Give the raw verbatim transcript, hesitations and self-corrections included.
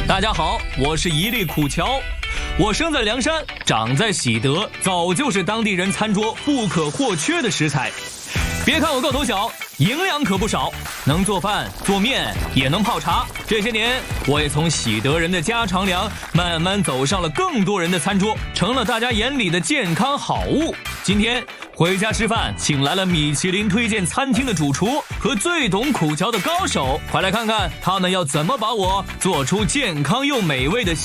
大家好，我是一粒苦荞，我生在凉山，长在喜德，早就是当地人餐桌不可或缺的食材。别看我个头小，营养可不少，能做饭做面，也能泡茶。这些年，我也从喜德人的家常粮慢慢走上了更多人的餐桌，成了大家眼里的健康好物。今天回家吃饭，请来了米其林推荐餐厅的主厨和最懂苦荞的高手，快来看看他们要怎么把我做出健康又美味的